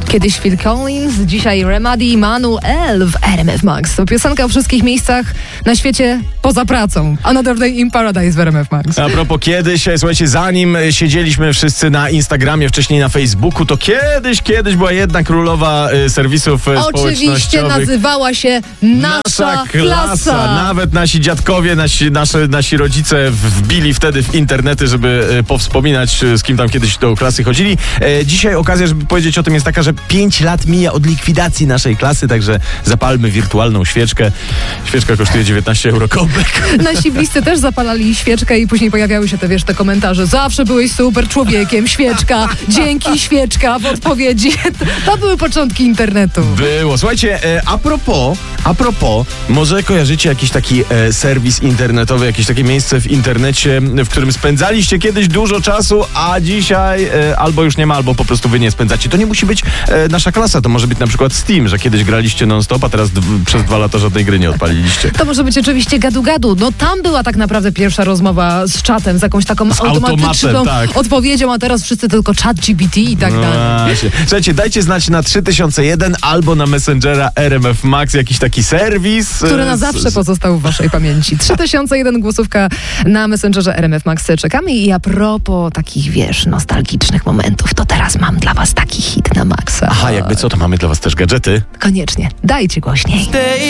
Kiedyś Phil Collins, dzisiaj Remedy, Manuel w RMF Max. To piosenka o wszystkich miejscach na świecie poza pracą. Another Day in Paradise w RMF Max. A propos kiedyś, słuchajcie, zanim siedzieliśmy wszyscy na Instagramie, wcześniej na Facebooku, to kiedyś była jedna królowa serwisów społecznościowych. Oczywiście nazywała się Nasza Klasa. Nawet nasi dziadkowie, nasi rodzice wbili wtedy w internety, żeby powspominać, z kim tam kiedyś do klasy chodzili. Dzisiaj okazja, żeby powiedzieć o tym, jest taka, że 5 lat mija od likwidacji naszej klasy, także zapalmy wirtualną świeczkę. Świeczka kosztuje 19 euro kołbek. Nasi bliscy też zapalali świeczkę i później pojawiały się te te komentarze. Zawsze byłeś super człowiekiem, świeczka, dzięki świeczka w odpowiedzi. To były początki internetu. Było. Słuchajcie, a propos, może kojarzycie jakiś taki serwis internetowy, jakieś takie miejsce w internecie, w którym spędzaliście kiedyś dużo czasu, a dzisiaj albo już nie ma, albo po prostu wy nie spędzacie. To nie musi być Nasza Klasa, to może być na przykład Steam, że kiedyś graliście non-stop, a teraz przez 2 lata żadnej gry nie odpaliliście. To może być oczywiście gadu-gadu. No tam była tak naprawdę pierwsza rozmowa z czatem, z jakąś taką automatyczną odpowiedzią, a teraz wszyscy tylko ChatGPT i tak dalej. Słuchajcie, dajcie znać na 3001 albo na Messengera RMF Max jakiś taki serwis, który na zawsze pozostał w waszej pamięci. 3001 głosówka na Messengerze RMF Max. Czekamy i a propos takich, nostalgicznych momentów, to teraz mam dla was taki hit na maksa. Aha, jakby co, to mamy dla was też gadżety. Koniecznie. Dajcie głośniej.